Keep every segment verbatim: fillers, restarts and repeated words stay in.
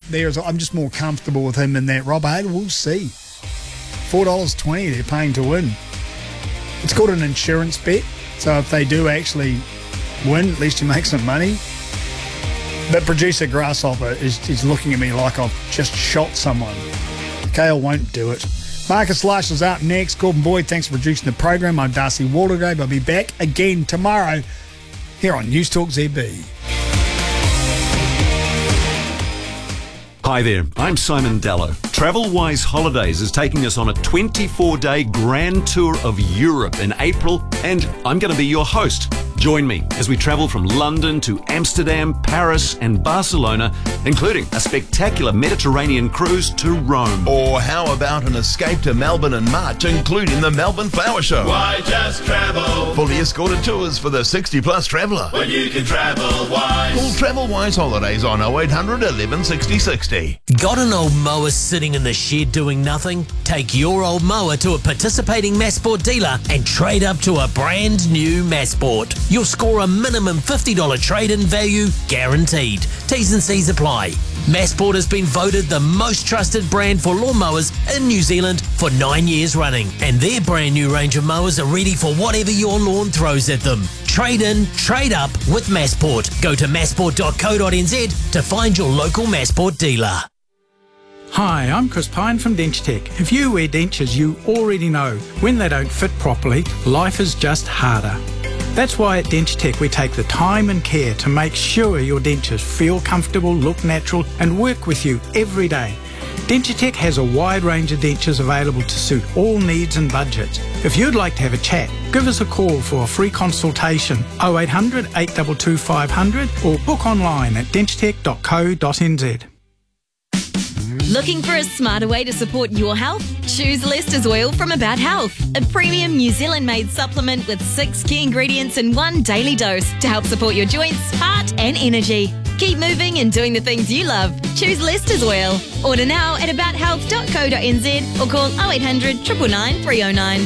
there. I'm just more comfortable with him in that. Rob Hayler, we'll see. four dollars twenty they're paying to win. It's called an insurance bet. So if they do actually win, at least you make some money. But producer Grasshopper is, is looking at me like I've just shot someone. Kale won't do it. Marcus Lush is out next. Gordon Boyd, thanks for producing the program. I'm Darcy Waldegrave. I'll be back again tomorrow here on News Talk Z B. Hi there, I'm Simon Dallow. TravelWise Holidays is taking us on a twenty-four day grand tour of Europe in April, and I'm going to be your host. Join me as we travel from London to Amsterdam, Paris and Barcelona, including a spectacular Mediterranean cruise to Rome. Or how about an escape to Melbourne in March, including the Melbourne Flower Show? Why just travel? Fully escorted tours for the sixty plus traveller. When you can travel wise. Call TravelWise Holidays on oh eight hundred eleven sixty sixty. Got an old mower sitting in the shed doing nothing? Take your old mower to a participating Massport dealer and trade up to a brand new Massport. You'll score a minimum fifty dollars trade-in value guaranteed. T's and C's apply. Massport has been voted the most trusted brand for lawnmowers in New Zealand for nine years running, and their brand new range of mowers are ready for whatever your lawn throws at them. Trade in, trade up with Massport. Go to massport dot co dot n z to find your local Massport dealer. Hi, I'm Chris Pine from Dentech. If you wear dentures, you already know when they don't fit properly, life is just harder. That's why at Dentech we take the time and care to make sure your dentures feel comfortable, look natural and work with you every day. Dentech has a wide range of dentures available to suit all needs and budgets. If you'd like to have a chat, give us a call for a free consultation, oh eight hundred, eight two two, five hundred or book online at dentech dot co dot n z. Looking for a smarter way to support your health? Choose Lester's Oil from About Health, a premium New Zealand-made supplement with six key ingredients in one daily dose to help support your joints, heart and energy. Keep moving and doing the things you love. Choose Lester's Oil. Order now at about health dot co dot n z or call oh eight hundred, nine nine nine, three oh nine.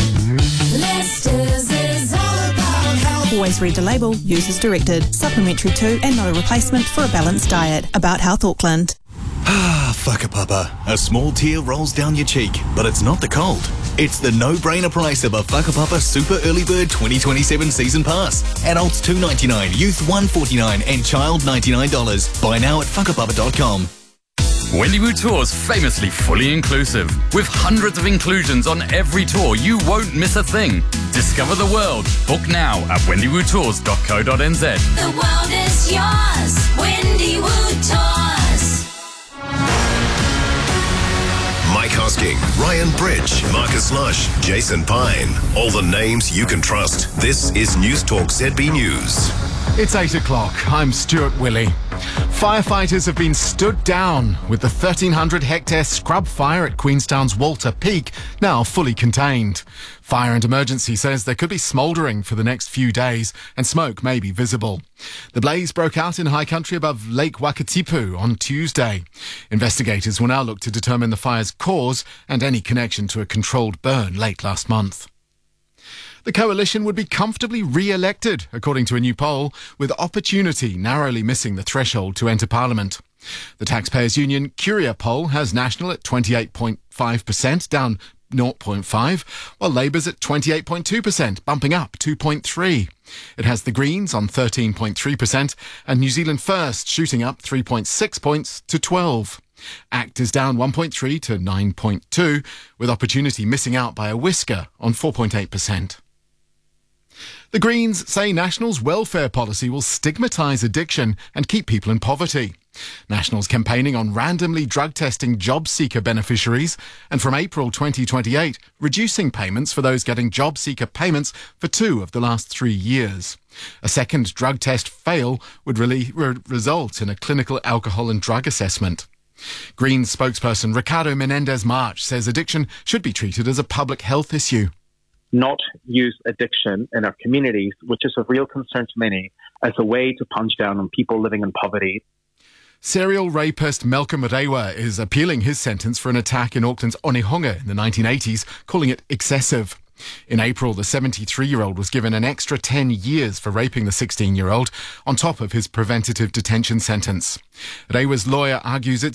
Lester's is all about health. Always read the label. Use as directed. Supplementary to and not a replacement for a balanced diet. About Health Auckland. Ah, whakapapa. A small tear rolls down your cheek, but it's not the cold. It's the no-brainer price of a Whakapapa Super Early Bird twenty twenty-seven Season Pass. Adults two dollars ninety-nine, youth one dollars forty-nine and child ninety-nine dollars. Buy now at whakapapa dot com. Wendywood Tours, famously fully inclusive. With hundreds of inclusions on every tour, you won't miss a thing. Discover the world. Book now at wendywood tours dot co dot n z. The world is yours. Wendywood Tours. Mike Hosking, Ryan Bridge, Marcus Lush, Jason Pine. All the names you can trust. This is News Talk Z B News. It's eight o'clock. I'm Stuart Willey. Firefighters have been stood down with the thirteen hundred hectare scrub fire at Queenstown's Walter Peak now fully contained. Fire and Emergency says there could be smouldering for the next few days and smoke may be visible. The blaze broke out in high country above Lake Wakatipu on Tuesday. Investigators will now look to determine the fire's cause and any connection to a controlled burn late last month. The coalition would be comfortably re-elected, according to a new poll, with Opportunity narrowly missing the threshold to enter Parliament. The Taxpayers Union Curia poll has National at twenty-eight point five percent, down zero point five, while Labour's at twenty-eight point two percent, bumping up two point three. It has the Greens on thirteen point three percent and New Zealand First shooting up three point six points to twelve. ACT is down one point three to nine point two, with Opportunity missing out by a whisker on four point eight percent. The Greens say National's welfare policy will stigmatise addiction and keep people in poverty. National's campaigning on randomly drug testing job seeker beneficiaries and from April twenty twenty-eight reducing payments for those getting job seeker payments for two of the last three years. A second drug test fail would really re- result in a clinical alcohol and drug assessment. Greens spokesperson Ricardo Menendez-March says addiction should be treated as a public health issue. Not use addiction in our communities, which is of real concern to many, as a way to punch down on people living in poverty. Serial rapist Malcolm Rewa is appealing his sentence for an attack in Auckland's Onehunga in the nineteen eighties, calling it excessive. In April, the seventy-three-year-old was given an extra ten years for raping the sixteen-year-old, on top of his preventative detention sentence. Rewa's lawyer argues it's